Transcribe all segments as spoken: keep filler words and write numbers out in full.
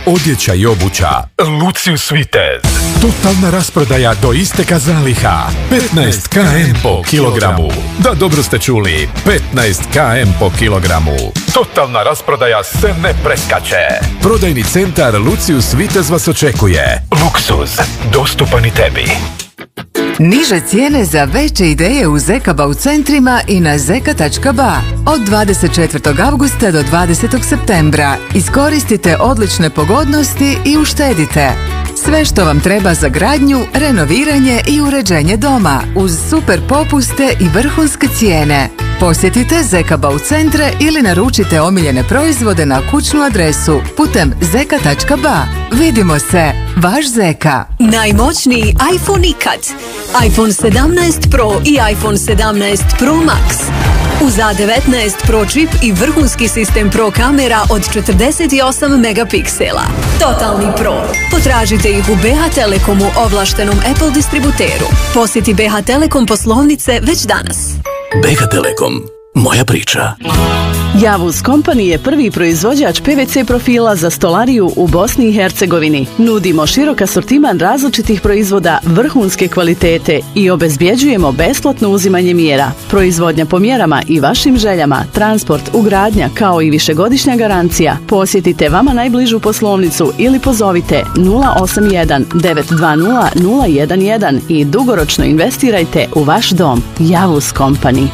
odjeća i obuća. Lucius Vitez. Totalna rasprodaja do isteka zaliha. petnaest kilograma po kilogramu. Da, dobro ste čuli. petnaest kilograma po kilogramu. Totalna rasprodaja se ne preskače. Prodajni centar Lucius Vitez vas očekuje. Luksuz. Dostupan i tebi. Niže cijene za veće ideje u Zeka Bau centrima i na zeka tačka ba. Od dvadeset četvrtog avgusta do dvadesetog septembra. Iskoristite odlične pogodnosti i uštedite. Sve što vam treba za gradnju, renoviranje i uređenje doma uz super popuste i vrhunske cijene. Posjetite Zeka Bau centre ili naručite omiljene proizvode na kućnu adresu putem zeka tačka ba. Vidimo se, vaš Zeka. Najmoćniji iPhone ikad. iPhone sedamnaest Pro i iPhone sedamnaest Pro Max. Uz A devetnaest Pro čip i vrhunski sistem Pro kamera od četrdeset osam megapiksela. Totalni Pro. Potražite ih u B H Telekomu ovlaštenom Apple distributeru. Posjeti B H Telekom poslovnice već danas. B H Telekom. Moja priča. Javuz Company je prvi proizvođač P V C profila za stolariju u Bosni i Hercegovini. Nudimo širok asortiman različitih proizvoda vrhunske kvalitete i obezbjeđujemo besplatno uzimanje mjera. Proizvodnja po mjerama i vašim željama, transport, ugradnja kao i višegodišnja garancija. Posjetite vama najbližu poslovnicu ili pozovite nula osam jedan devet dva nula nula jedan jedan i dugoročno investirajte u vaš dom. Javuz Company.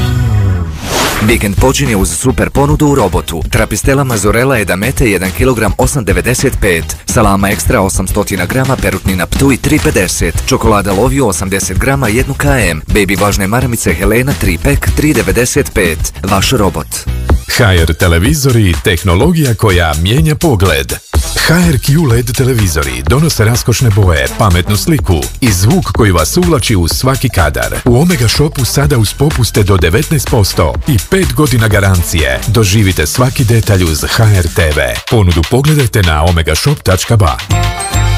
Vikend počinje uz super ponudu u Robotu. Trapistela Mazorela edamete jedan kilogram osam devedeset pet, salama ekstra osamsto grama, perutnina Ptuj tri pedeset, čokolada Lovio osamdeset grama jedan kilogram, baby važne maramice Helena tri pek tri devedeset pet. Vaš Robot. H R televizori, tehnologija koja mijenja pogled. H R Q L E D televizori donose raskošne boje, pametnu sliku i zvuk koji vas uvlači u svaki kadar. U Omega Shopu sada uz popuste do devetnaest posto i pet godina garancije. Doživite svaki detalj uz H R T V. Ponudu pogledajte na omega shop tačka ba.